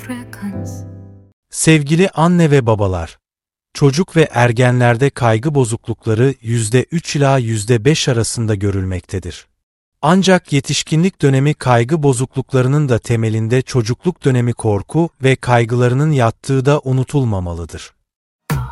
Sevgili anne ve babalar, çocuk ve ergenlerde kaygı bozuklukları %3 ila %5 arasında görülmektedir. Ancak yetişkinlik dönemi kaygı bozukluklarının da temelinde çocukluk dönemi korku ve kaygılarının yattığı da unutulmamalıdır.